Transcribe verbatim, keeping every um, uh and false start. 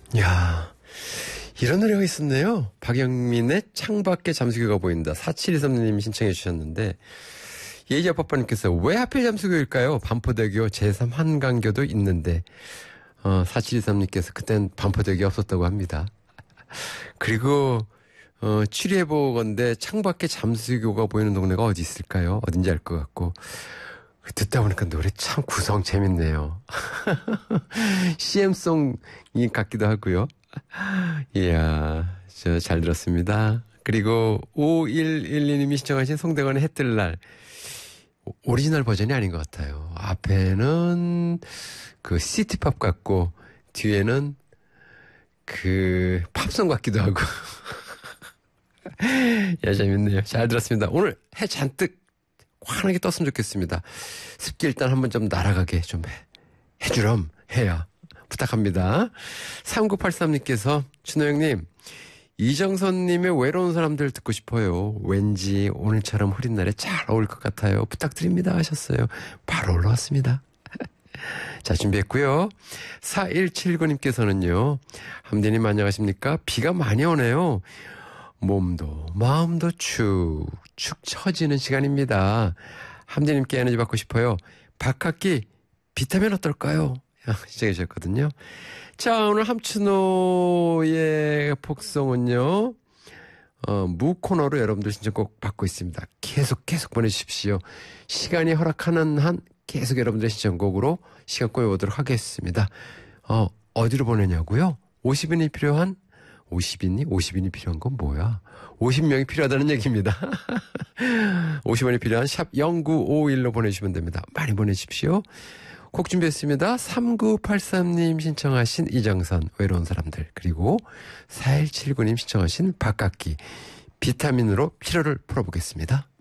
야, 이런 노래가 있었네요. 박영민의 창밖에 잠수교가 보인다. 사칠이삼 님 신청해 주셨는데, 예지 아빠님께서 왜 하필 잠수교일까요? 반포대교 제삼 한강교도 있는데, 어, 사칠이삼 님께서 그땐 반포대교 없었다고 합니다. 그리고, 어, 추리해보건데 창밖에 잠수교가 보이는 동네가 어디 있을까요? 어딘지 알 것 같고. 듣다 보니까 노래 참 구성 재밌네요. 씨엠송이 같기도 하고요. 이야, 저 잘 들었습니다. 그리고 오일일이 님이 시청하신 송대관의 해 뜰 날. 오리지널 버전이 아닌 것 같아요. 앞에는 그 시티팝 같고 뒤에는 그 팝송 같기도 하고. 야, 재밌네요. 잘 들었습니다. 오늘 해 잔뜩 환하게 떴으면 좋겠습니다. 습기 일단 한번 좀 날아가게 좀 해, 해주렴 해야 부탁합니다. 삼구팔삼 님께서 준호 형님, 이정선님의 외로운 사람들 듣고 싶어요. 왠지 오늘처럼 흐린 날에 잘 어울릴 것 같아요. 부탁드립니다 하셨어요. 바로 올라왔습니다. 자, 준비했고요. 사일칠구 님께서는요. 함대님 안녕하십니까? 비가 많이 오네요. 몸도 마음도 축축 처지는 시간입니다. 함대님께 에너지 받고 싶어요. 박학기 비타민 어떨까요? 시작해 주셨거든요. 자, 오늘 함춘호의 폭성은요, 어, 무 코너로 여러분들 신청곡 받고 있습니다. 계속 계속 보내주십시오. 시간이 허락하는 한 계속 여러분들의 신청곡으로 시간 꾸며보도록 하겠습니다. 어, 어디로 보내냐고요? 오십 인이 필요한 오십 인이? 오십 인이 필요한 건 뭐야? 오십 명이 필요하다는 얘기입니다. 오십 원이 필요한 샵 영구오일로 보내주시면 됩니다. 많이 보내주십시오. 곡 준비했습니다. 삼구팔삼 님 신청하신 이정선 외로운 사람들, 그리고 사일칠구 님 신청하신 박학기 비타민으로 피로를 풀어보겠습니다.